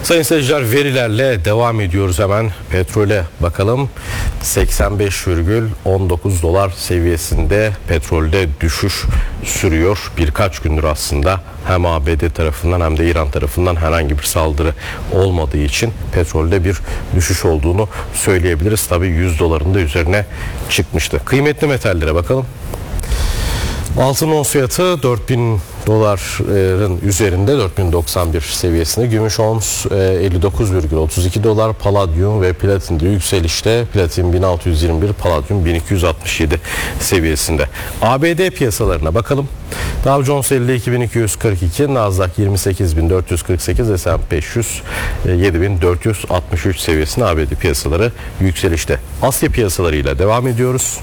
Sayın seyirciler, verilerle devam ediyoruz. Hemen petrole bakalım. 85,19 dolar seviyesinde petrolde düşüş sürüyor. Birkaç gündür aslında hem ABD tarafından hem de İran tarafından herhangi bir saldırı olmadığı için petrolde bir düşüş olduğunu söyleyebiliriz. Tabii 100 doların da üzerine çıkmıştı. Kıymetli metallere bakalım. Altın ons fiyatı 4000 doların üzerinde, 4091 seviyesinde. Gümüş ons 59,32 dolar. Paladyum ve platin de yükselişte. Platin 1621, paladyum 1267 seviyesinde. ABD piyasalarına bakalım. Dow Jones 52.242, Nasdaq 28.448, S&P 500 7.463 seviyesinde. ABD piyasaları yükselişte. Asya piyasalarıyla devam ediyoruz.